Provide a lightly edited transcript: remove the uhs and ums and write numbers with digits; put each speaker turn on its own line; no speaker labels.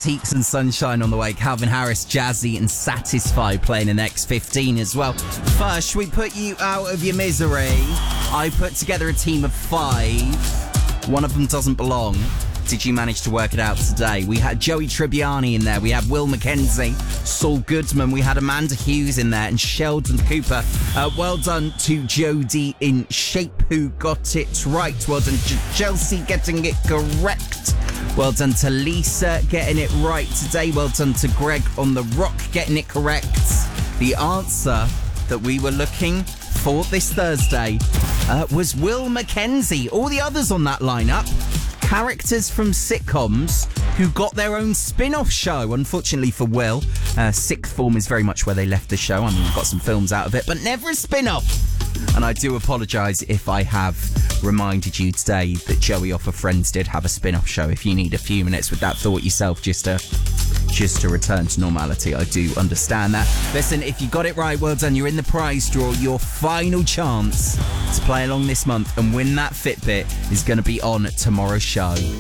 Heaps and Sunshine on the way. Calvin Harris, Jazzy and Satisfied playing in the next 15 as well. First, we put you out of your misery. I put together a team of 5. One of them doesn't belong. Did you manage to work it out today? We had Joey Tribbiani in there. We had Will McKenzie, Saul Goodman. We had Amanda Hughes in there and Sheldon Cooper. Well done to Jodie in Shape, who got it right. Well done to Chelsea getting it correct. Well done to Lisa getting it right today. Well done to Greg on the Rock getting it correct. The answer that we were looking for this Thursday was Will McKenzie. All the others on that lineup, characters from sitcoms who got their own spin-off show. Unfortunately for Will, Sixth Form is very much where they left the show. I mean, we've got some films out of it, but never a spin-off. And I do apologise if I have reminded you today that Joey off of Friends did have a spin-off show. If you need a few minutes with that thought yourself, just to return to normality, I do understand that. Listen, if you got it right, well done. You're in the prize draw. Your final chance to play along this month and win that Fitbit is going to be on tomorrow's show.